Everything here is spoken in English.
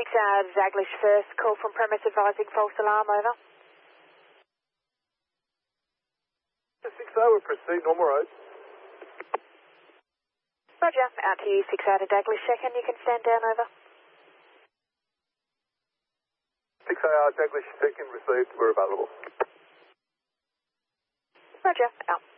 Daglish first, call from premise advising false alarm, over. 60, we'll proceed, normal road. Roger, out to you, 60 to Daglish second, you can stand down, over. 6AR Daglish second received, we're available. Roger, out.